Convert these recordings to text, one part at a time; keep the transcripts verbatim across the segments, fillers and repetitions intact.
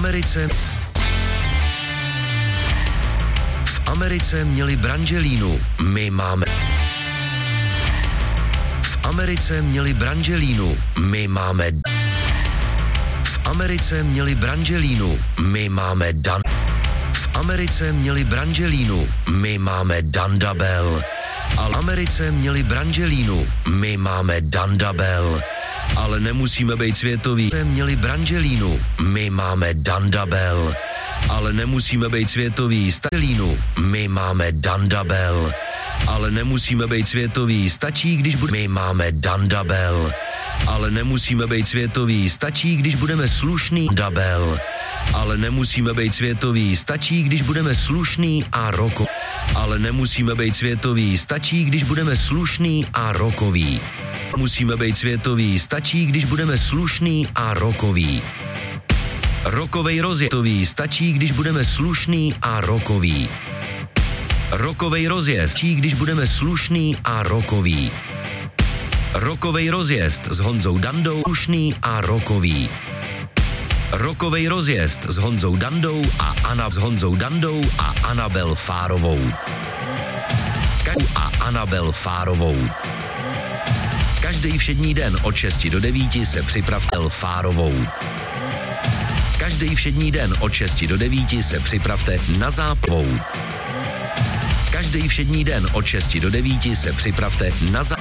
Americe V Americe měli branželínu, my máme V Americe měli branželínu, my máme V Americe měli branželínu, my máme Dan V Americe měli branželínu, my máme Dandabel. Ale v Americe měli branželínu, my máme Dandabel. Ale nemusíme být světoví. Měli branželínu, my máme Dandabel. Ale nemusíme být světoví. Stelínu, my máme Dandabel. Ale nemusíme být světoví. Stačí, když budeme. My máme Dandabel. Ale nemusíme být světoví. Stačí, když budeme slušný. Dandabel. Ale nemusíme být světoví. Stačí, když budeme slušný a roko. Ale nemusíme být světoví. Stačí, když budeme slušný a rokový. Musíme být světoví, stačí, když budeme slušný a rokový. Rokovej rozjezdový, stačí, když budeme slušný a rokový. Rokovej rozjezd, stačí, když budeme slušný a rokový. Rokovej rozjezd s Honzou Dandou, slušný a rokový. Rokovej rozjezd s Honzou Dandou a Anna s Honzou Dandou a Anabel Fárovou. A Anabel Fárovou. Každý všední den od šesti do devíti se připravte Fárovou. Každý všední den od šesti do devíti se připravte na záplavou. Každý všední den od šesti do devíti se připravte na zá...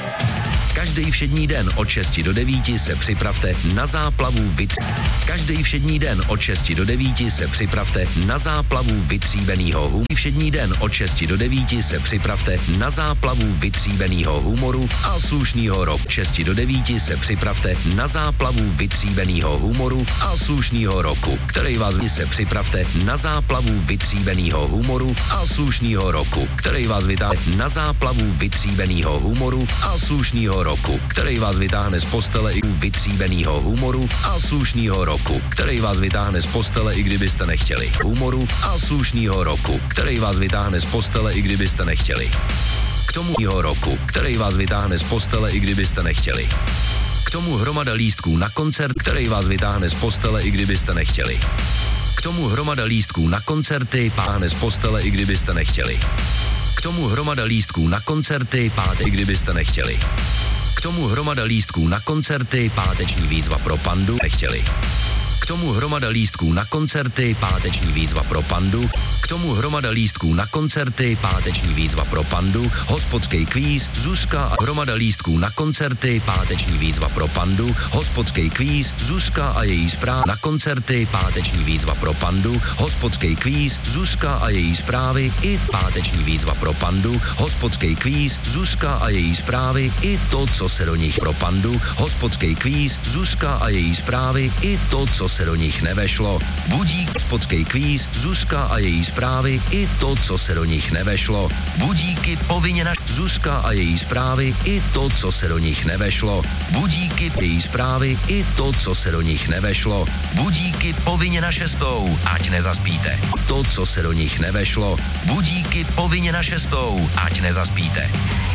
Každý všední den od šesti do devíti se připravte na záplavu vytří... Každý všední den od šesti do devíti se připravte na záplavu vytříbenýho humoru. Všední den od šesti do devíti se připravte na záplavu vytříbenýho humoru a slušnýho roku. šesti do devíti se připravte na záplavu vytříbenýho humoru a slušnýho roku, který vás se připravte na záplavu vytříbenýho humoru a slušnýho roku, který vás vytáhne na záplavu vytříbenýho humoru a slušnýho roku, který vás vytáhne z postele i vytříbenýho humoru a slušnýho roku, který vás vytáhne z postele i kdybyste nechtěli. Humoru a slušnýho roku, který vás vytáhne z postele i kdybyste nechtěli. K tomu roku, který vás vytáhne z postele i kdybyste nechtěli. K tomu hromada lístků na koncert, který vás vytáhne z postele i kdybyste nechtěli. K tomu hromada lístků na koncerty, páhne z postele i kdybyste nechtěli. K tomu hromada lístků na koncerty, páte i kdybyste nechtěli. K tomu hromada lístků na koncerty, páteční výzva pro Pandu, nechtěli. K tomu hromada lístků na koncerty, páteční výzva pro Pandu. K tomu hromada lístků na koncerty, páteční výzva pro Pandu. Hospodský kvíz, Zuzka a hromada lístků na koncerty, páteční výzva pro Pandu. Hospodský kvíz, Zuzka a její zpráv na koncerty, páteční výzva pro Pandu. Hospodský kvíz, Zuzka a její zprávy i páteční výzva pro Pandu. Hospodský kvíz, Zuzka a její zprávy i to, co se do nich pro Pandu. Hospodský kvíz, Zuzka a její zprávy i to, co se do nich nevešlo. Budík, hospodský kvíz, Zuzka a její zprávy i to, co se do nich nevešlo. Budíky povinně na Zuzka a její zprávy i to, co se do nich nevešlo. Budíky její zprávy i to, co se do nich nevešlo. Budíky povinně na šestou, ať nezaspíte. To, co se do nich nevešlo. Budíky povinně na šestou, ať nezaspíte.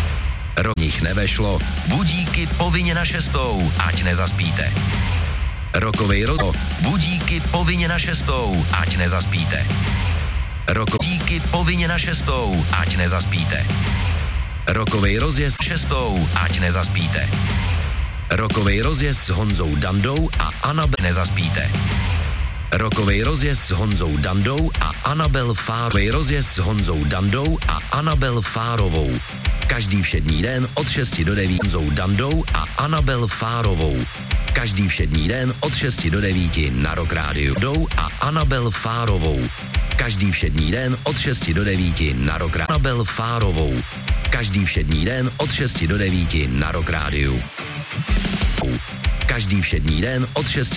Ro nich nevešlo. Budíky povinně na šestou, ať nezaspíte. Rokovej rozo. Budíky povinně na šestou, ať nezaspíte. Roko. Budíky povinně na šestou, ať nezaspíte. Rokovej rozjezd šestou, ať nezaspíte. Rokovej rozjezd s Honzou Dandou a Anabel nezaspíte. Rokovej rozjezd s Honzou Dandou a Anabel Fárovou. Rozjezd s Honzou Dandou a Anabel Fárovou. Každý všední den od šesti do devíti Honzou Dandou a Anabel Fárovou. Každý všední den od šesti do devíti na Rock Rádiu Dou a Anabel Fárovou. Každý všední den od šesti do devíti na Rock Rádiu Anabel Fárovou. Každý všední den od šesti do devíti na Rock Rádiu. Každý všední den od šesti